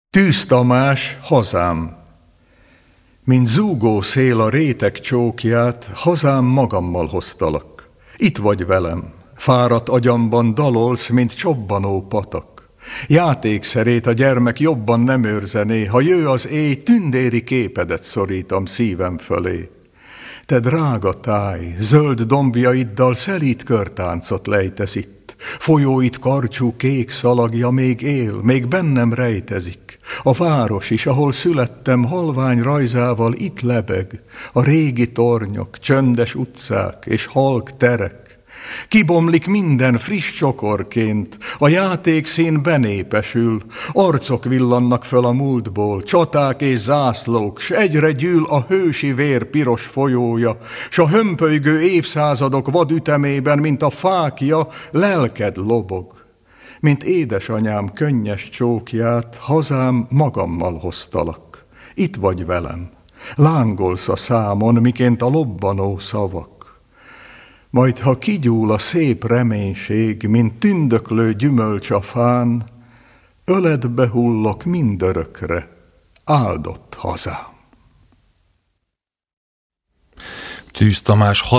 Tűz Tamás, hazám. Mint zúgó szél a réteg csókját, hazám magammal hoztalak. Itt vagy velem, fáradt agyamban dalolsz, mint csobbanó patak. Játékszerét a gyermek jobban nem őrzené, ha jő az éj, tündéri képedet szorítam szívem fölé. Te drága táj, zöld dombjaiddal szelíd körtáncot lejtesz itt. Folyóit karcsú kék szalagja még él, még bennem rejtezik. A város is, ahol születtem, halvány rajzával itt lebeg. A régi tornyok, csöndes utcák és halk terek. Kibomlik minden friss csokorként, a játékszín benépesül, arcok villannak föl a múltból, csaták és zászlók, s egyre gyűl a hősi vér piros folyója, s a hömpölygő évszázadok vadütemében, mint a fákja, lelked lobog. Mint édesanyám könnyes csókját, hazám magammal hoztalak. Itt vagy velem, lángolsz a számon, miként a lobbanó szavak. Majd, ha kigyúl a szép reménység, mint tündöklő gyümölcs a fán, öledbe hullok mindörökre, áldott hazám. Tűz Tamás